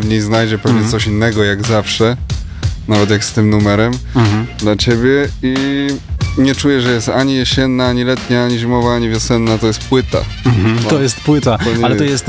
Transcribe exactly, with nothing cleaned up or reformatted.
w niej znajdzie pewnie Mhm. coś innego jak zawsze, nawet jak z tym numerem Mhm. dla ciebie i nie czuję, że jest ani jesienna, ani letnia, ani zimowa, ani wiosenna, to jest płyta. Mhm. No. To jest płyta, To nie ale to jest- jest